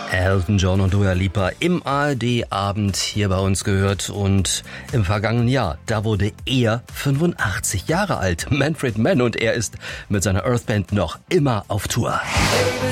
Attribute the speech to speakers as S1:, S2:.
S1: Elton John und Dua Lipa im ARD-Abend hier bei uns gehört und im vergangenen Jahr, da wurde er 85 Jahre alt, Manfred Mann, und er ist mit seiner Earth Band noch immer auf Tour.